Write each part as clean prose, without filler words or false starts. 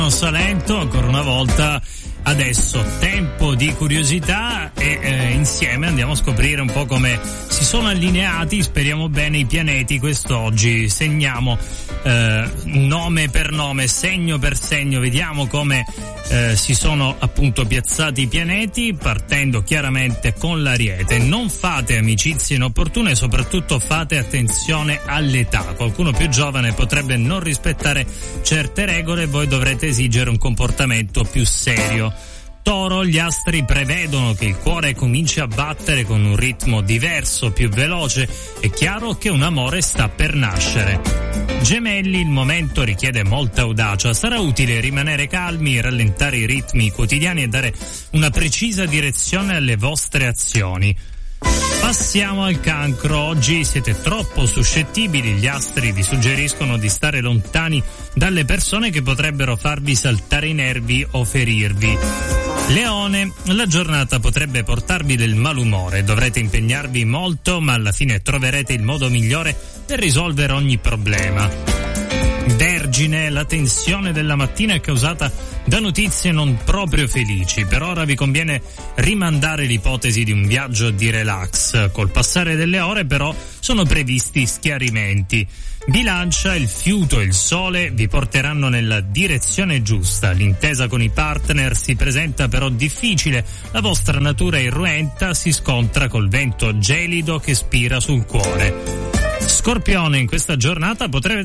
Salento, ancora una volta. Adesso tempo di curiosità e insieme andiamo a scoprire un po' come si sono allineati, speriamo bene, i pianeti quest'oggi. Segniamo nome per nome, segno per segno, vediamo come si sono appunto piazzati i pianeti, partendo chiaramente con l'Ariete. Non fate amicizie inopportune, soprattutto fate attenzione all'età. Qualcuno più giovane potrebbe non rispettare certe regole e voi dovrete esigere un comportamento più serio. Toro, gli astri prevedono che il cuore cominci a battere con un ritmo diverso, più veloce. È chiaro che un amore sta per nascere. Gemelli, il momento richiede molta audacia. Sarà utile rimanere calmi, rallentare i ritmi quotidiani e dare una precisa direzione alle vostre azioni. Passiamo al Cancro. Oggi siete troppo suscettibili, gli astri vi suggeriscono di stare lontani dalle persone che potrebbero farvi saltare i nervi o ferirvi. Leone, la giornata potrebbe portarvi del malumore, dovrete impegnarvi molto ma alla fine troverete il modo migliore per risolvere ogni problema. Vergine, la tensione della mattina è causata da notizie non proprio felici. Per ora vi conviene rimandare l'ipotesi di un viaggio di relax. Col passare delle ore però sono previsti schiarimenti. Bilancia, il fiuto e il sole vi porteranno nella direzione giusta. L'intesa con i partner si presenta però difficile. La vostra natura irruenta si scontra col vento gelido che spira sul cuore. Scorpione, in questa giornata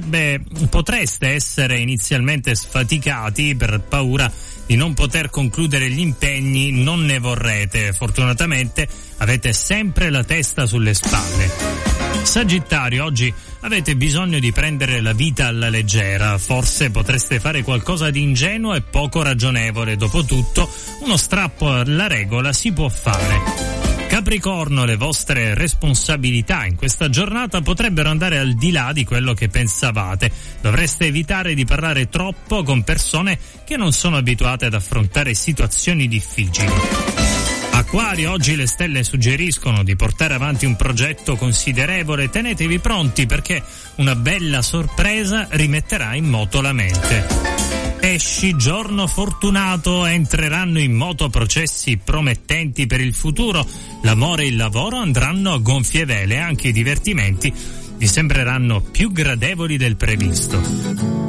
potreste essere inizialmente sfaticati per paura di non poter concludere gli impegni, non ne vorrete. Fortunatamente avete sempre la testa sulle spalle. Sagittario, oggi avete bisogno di prendere la vita alla leggera, forse potreste fare qualcosa di ingenuo e poco ragionevole. Dopotutto, uno strappo alla regola si può fare. Capricorno, le vostre responsabilità in questa giornata potrebbero andare al di là di quello che pensavate. Dovreste evitare di parlare troppo con persone che non sono abituate ad affrontare situazioni difficili. Acquario, oggi le stelle suggeriscono di portare avanti un progetto considerevole. Tenetevi pronti perché una bella sorpresa rimetterà in moto la mente. Pesci, giorno fortunato, entreranno in moto processi promettenti per il futuro. L'amore e il lavoro andranno a gonfie vele, anche i divertimenti vi sembreranno più gradevoli del previsto.